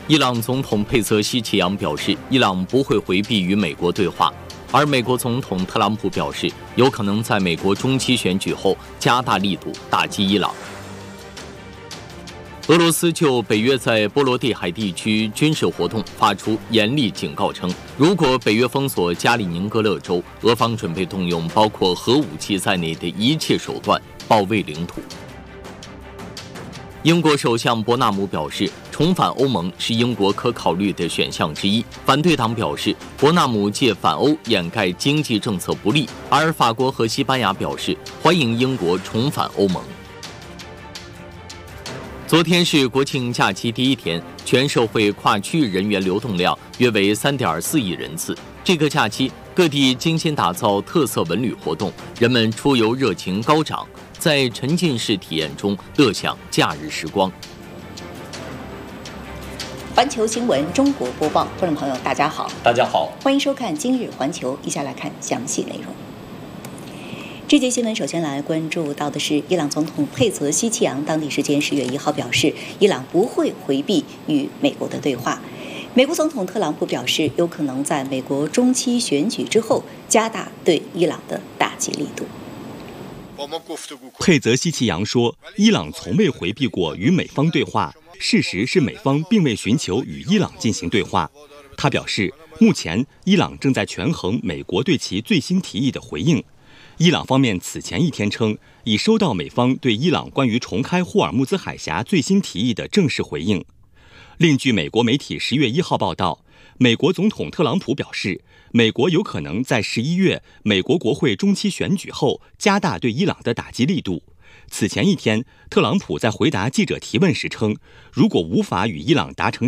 伊朗总统佩泽希奇扬表示，伊朗不会回避与美国对话，而美国总统特朗普表示，有可能在美国中期选举后加大力度打击伊朗。俄罗斯就北约在波罗的海地区军事活动发出严厉警告称，如果北约封锁加里宁格勒州，俄方准备动用包括核武器在内的一切手段保卫领土。英国首相伯纳姆表示，重返欧盟是英国可考虑的选项之一。反对党表示，伯纳姆借反欧掩盖经济政策不利，而法国和西班牙表示欢迎英国重返欧盟。昨天是国庆假期第一天，全社会跨区域人员流动量约为 3.4 亿人次。这个假期，各地精心打造特色文旅活动，人们出游热情高涨，在沉浸式体验中乐享假日时光。 环球新闻中国播报，观众朋友大家好， 大家好， 欢迎收看今日环球，以下来看详细内容。这节新闻首先来关注到的是，伊朗总统佩泽希奇扬当地时间10月1号表示，伊朗不会回避与美国的对话。美国总统特朗普表示，有可能在美国中期选举之后加大对伊朗的打击力度。 佩泽希奇扬说，伊朗从未回避过与美方对话，事实是美方并未寻求与伊朗进行对话。他表示，目前伊朗正在权衡美国对其最新提议的回应。伊朗方面此前一天称，已收到美方对伊朗关于重开霍尔木兹海峡最新提议的正式回应。另据美国媒体10月1号报道，美国总统特朗普表示，美国有可能在11月美国国会中期选举后加大对伊朗的打击力度。此前一天，特朗普在回答记者提问时称，如果无法与伊朗达成